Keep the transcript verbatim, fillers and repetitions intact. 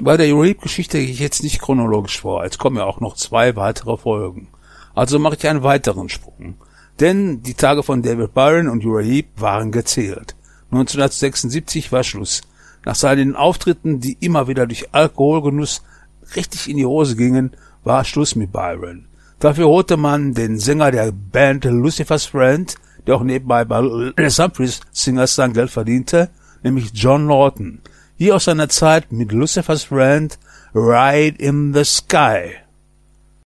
Bei der Uriah-Geschichte gehe ich jetzt nicht chronologisch vor, jetzt kommen ja auch noch zwei weitere Folgen. Also mache ich einen weiteren Sprung. Denn die Tage von David Byron und Uriah waren gezählt. neunzehnhundertsechsundsiebzig war Schluss. Nach seinen Auftritten, die immer wieder durch Alkoholgenuss richtig in die Hose gingen, war Schluss mit Byron. Dafür holte man den Sänger der Band Lucifer's Friend, der auch nebenbei bei Les Humphreys Singers sein Geld verdiente, nämlich John Lawton. Hier aus seiner Zeit mit Lucifer's Friend Ride in the Sky.